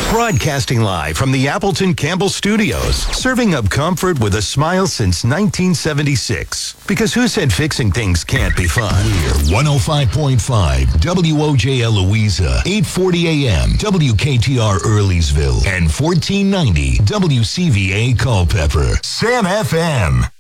Broadcasting live from the Appleton Campbell Studios, serving up comfort with a smile since 1976. Because who said fixing things can't be fun? We're 105.5 WOJL Louisa, 840 AM, WKTR Earleysville, and 1490 WCVA Culpeper. Sam FM.